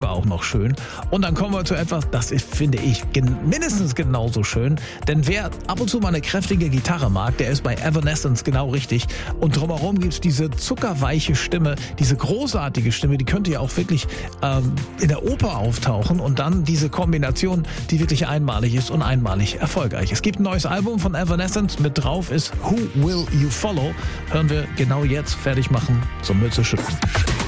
sogar auch noch schön. Und dann kommen wir zu etwas, das ist, finde ich, mindestens genauso schön. Denn wer ab und zu mal eine kräftige Gitarre mag, der ist bei Evanescence genau richtig. Und drumherum gibt es diese zuckerweiche Stimme, diese großartige Stimme, die könnte ja auch wirklich in der Oper auftauchen. Und dann diese Kombination, die wirklich einmalig ist und einmalig erfolgreich. Es gibt ein neues Album von Evanescence, mit drauf ist Who Will You Follow? Hören wir genau jetzt, fertig machen, zur Mütze schütteln.